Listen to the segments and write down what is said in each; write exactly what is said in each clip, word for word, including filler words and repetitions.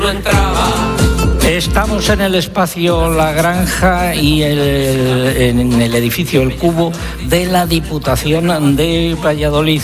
Estamos en el espacio La Granja y el, en el edificio El Cubo de la Diputación de Valladolid.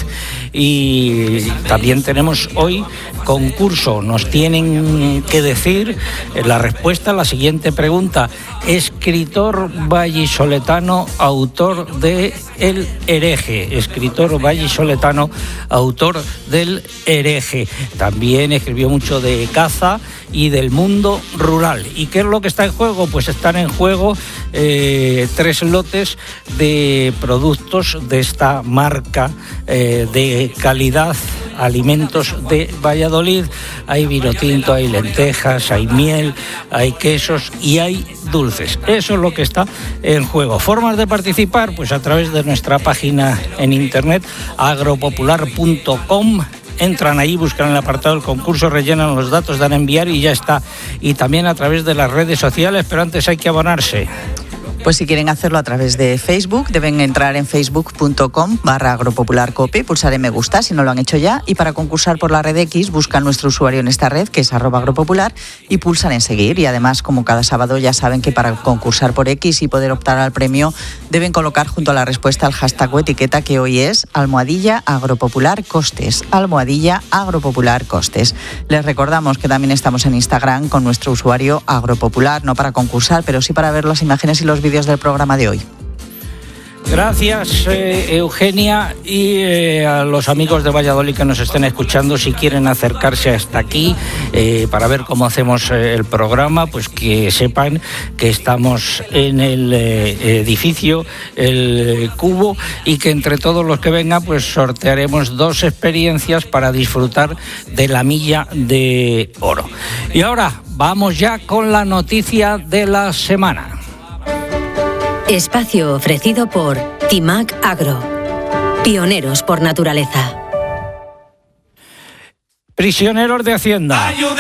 Y también tenemos hoy concurso. Nos tienen que decir la respuesta a la siguiente pregunta. Escritor vallisoletano, autor de El Hereje. Escritor vallisoletano, autor del Hereje. También escribió mucho de caza y del mundo rural. ¿Y qué es lo que está en juego? Pues están en juego eh, tres lotes de productos de esta marca eh, de calidad, Alimentos de Valladolid. Hay vino tinto, hay lentejas, hay miel, hay quesos y hay dulces. Eso es lo que está en juego. Formas de participar, pues a través de nuestra página en internet agropopular punto com. Entran ahí, buscan el apartado del concurso, rellenan los datos, dan a enviar y ya está. Y también a través de las redes sociales, pero antes hay que abonarse. Pues si quieren hacerlo a través de Facebook, deben entrar en facebook punto com barra agropopularcope, pulsar en me gusta si no lo han hecho ya, y para concursar por la red X buscan nuestro usuario en esta red, que es arroba agropopular, y pulsan en seguir. Y además, como cada sábado, ya saben que para concursar por X y poder optar al premio, deben colocar junto a la respuesta el hashtag o etiqueta, que hoy es almohadilla agropopular costes, almohadilla agropopular costes. Les recordamos que también estamos en Instagram con nuestro usuario agropopular, no para concursar, pero sí para ver las imágenes y los vídeos del programa de hoy. Gracias, eh, Eugenia, y eh, a los amigos de Valladolid que nos estén escuchando, si quieren acercarse hasta aquí eh, para ver cómo hacemos eh, el programa, pues que sepan que estamos en el eh, edificio El Cubo y que entre todos los que vengan pues sortearemos dos experiencias para disfrutar de la milla de oro. Y ahora vamos ya con la noticia de la semana. Espacio ofrecido por Timac Agro, pioneros por naturaleza. Prisioneros de Hacienda.